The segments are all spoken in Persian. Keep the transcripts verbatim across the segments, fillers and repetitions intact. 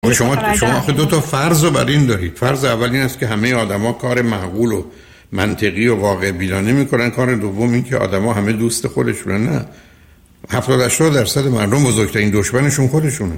شما شما آخه دو تا فرض رو بر این دارید. فرض اول این است که همه آدما کار معقول و منطقی و واقع بینانه میکنن. کار دوم این که آدما همه دوست خودشونن. نه، هفتاد هشتاد درصد مردم بزرگترین دشمنشون خودشونه.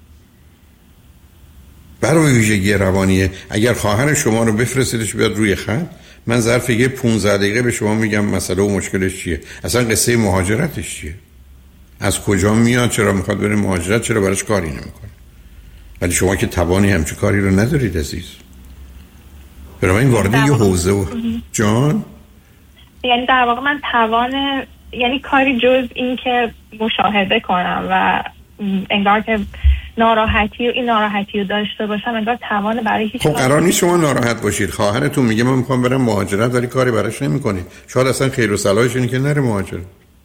برای ویژگی روانیه. اگر خواهر شما رو بفرستیدش بیاد روی خط، من ظرف یه پانزده دقیقه به شما میگم مسئله و مشکلش چیه، اصلا قصه مهاجرتش چیه، از کجا میاد، چرا میخواد بره مهاجرت، چرا براش کاری نمیکنه. ولی شما که توانی همچین کاری رو ندارید عزیز. برای این وارد یه حوزه و جان، یعنی در واقع من توان، یعنی کاری جز این که مشاهده کنم و انگار که ناراحتی و این ناراحتی رو داشته باشم، انگار توان برای هیچ. خب قرار نیست شما ناراحت باشید. خواهرتون میگه من میخوام برم مهاجرت ولی کاری براش نمیکنید. شاید اصلا خیر و صلاحش اینه که نره مهاجرت.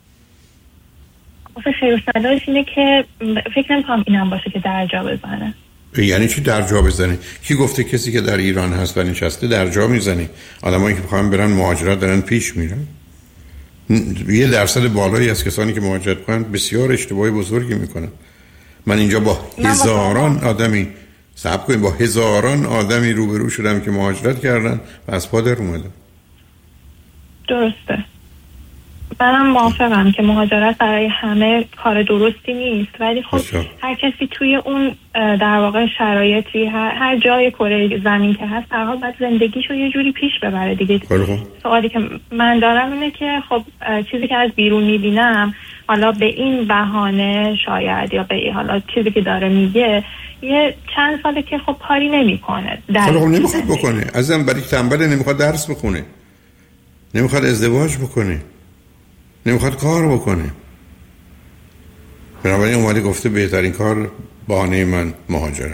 اصلا خیر و صلاحش اینه که فکر نمیکنم اینم باشه که درجا بزنه. یعنی چی درجا بزنه؟ کی گفته کسی که در ایران هست و نشسته درجا میزنه؟ آدمایی که میخوان برن مهاجرت دارن پیش میرن. یه درصد بالایی از کسانی که مهاجرت کنن بسیار اشتباه بزرگی میکنن. من اینجا با هزاران آدمی صبر کنید با هزاران آدمی روبرو شدم که مهاجرت کردن و از پا در اومدن. درسته. منم موافقم که مهاجرت برای همه کار درستی نیست، ولی خب بسیار. هر کسی توی اون در واقع شرایطی هر, هر جای کره زمین که هست هر حال باید زندگیشو یه جوری پیش ببره دیگه. سوالی که من دارم اینه که خب چیزی که از بیرون میبینم حالا به این بهانه شاید یا به حالا چیزی که داره میگه یه چند ساله که خب کاری نمیکنه. حالا نمیخواد بکنه. ازم برای تنبله، نمیخواد درس بخونه، نمیخواد ازدواج بکنه، نمیخواد کار بکنه. بنابراین اومده گفته بهترین کار بهانه من مهاجرت.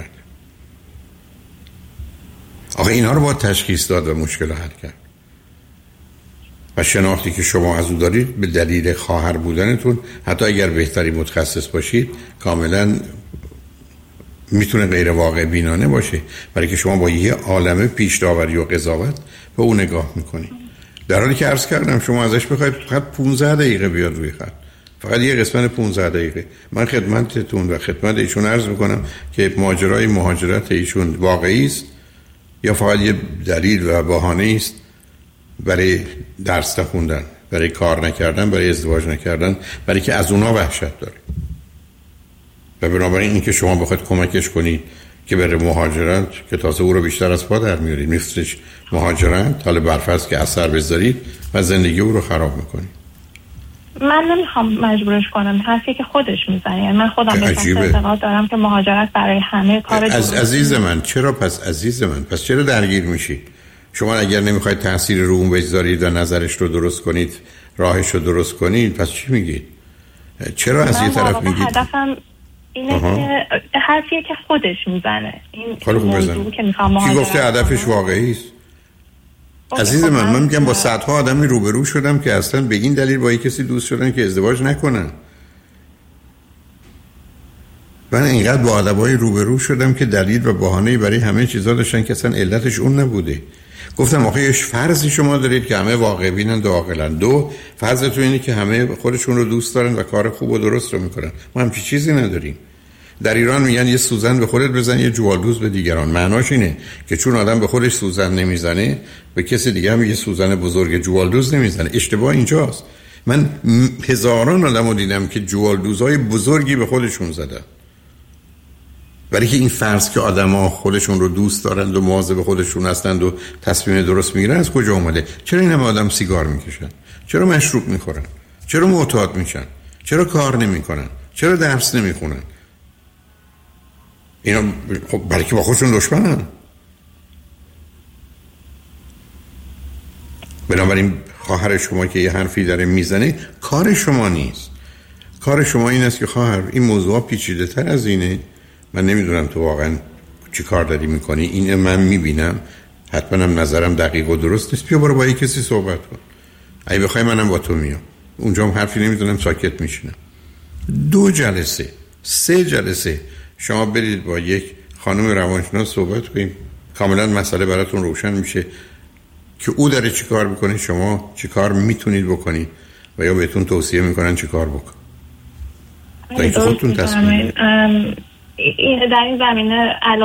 آخه اینا رو باید تشخیص داد و مشکل حل کرد. و شناختی که شما از او دارید به دلیل خواهر بودنتون، حتی اگر بهتری متخصص باشید، کاملا میتونه غیر واقع بینانه باشه، برای که شما با یه عالمه پیش داوری و قضاوت به اون نگاه میکنید. در حالی که عرض کردم شما ازش بخواید فقط پانزده دقیقه بیاد روی خط، فقط یه قسمت پانزده دقیقه. من خدمتتون و خدمت ایشون عرض میکنم که ماجرای مهاجرت ایشون واقعی است یا فقط یه دلیل و بهانه است برای درس نخوندن، برای کار نکردن، برای ازدواج نکردن، برای که از اونا وحشت داره. و بنابراین این که شما بخواید کمکش کنید که بره مهاجرت، که تازه او رو بیشتر از پا در میارید، میفتش مهاجرت، حالا برفرض که اثر بذارید و زندگی او رو خراب میکنید. من نمیخوام مجبورش کنم، حرفی که خودش میزنه. من خودم اعتقاد دارم که مهاجرت برای همه کار از عزیز من. چرا پس عزیز من پس چرا درگیر میشید؟ شما اگر نمیخواید تاثیر رو اون بذارید و نظرش رو درست کنید، راهش رو درست کنید، پس چی میگید؟ چرا از یه طرف میگید؟ هدفم اینه آها. که حرفیه که خودش میزنه. این موضوع که میخوام مهاجرت. کی گفته هدفش واقعی است؟ عزیز من من میگم با صدها آدمی روبرو شدم که اصلا به این دلیل با یک کسی دوست شدن که ازدواج نکنن. من اینقدر با آدمای روبرو شدم که دلیل و بهانه‌ای برای همه چیزا داشتن که اصلا علتش اون نبوده. گفتم آخه یه فرضی شما دارید که همه واقع بینند و عاقلن. دو، فرضتون اینه که همه خودشون رو دوست دارن و کار خوب و درست رو میکنن. ما همچین چیزی نداریم. در ایران میگن یه سوزن به خودت بزن، یه جوالدوز به دیگران. معناش اینه که چون آدم به خودش سوزن نمیزنه، به کسی دیگه هم یه سوزن بزرگ جوالدوز نمیزنه. اشتباه اینجاست. من هزاران آدمو دیدم که جوالدوزهای بزرگی به خودشون زدن. برای که این فرض که آدما خودشون رو دوست دارند و مواظب خودشون هستند و تصمیم درست میگیرن از کجا اومده؟ چرا این همه آدم سیگار میکشن؟ چرا مشروب میخورن؟ چرا معتاد میشن؟ چرا کار نمیکنن؟ چرا درس نمیخونن؟ اینا خب برای که با خودشون دشمنن. بنابراین خواهر شما که یه حرفی داره میزنه کار شما نیست. کار شما این است که خواهر این موضوع پیچیده تر از اینه، من نمیدونم تو واقعا چی کار داری میکنی، این من میبینم، حتما هم نظرم دقیق و درست نیست، بیا برو با یک کسی صحبت کن. اگه بخوای منم با تو میام، اونجا هم حرفی نمیدونم، ساکت میشینم. دو جلسه سه جلسه شما برید با یک خانم روانشناس صحبت کنید، کاملا مسئله براتون روشن میشه که او داره چی کار میکنه، شما چی کار میتونید بکنید و یا بهتون توصیه میکنن چی کار بکن تا اینکه خودتون تصمیم. در این زمینه